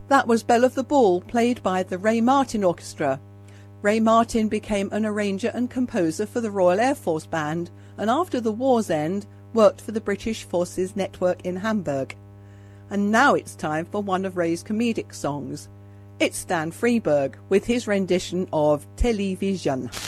That was Belle of the Ball, played by the Ray Martin Orchestra. Ray Martin became an arranger and composer for the Royal Air Force Band, and after the war's end, worked for the British Forces Network in Hamburg. And now it's time for one of Ray's comedic songs. It's Stan Freberg with his rendition of Television.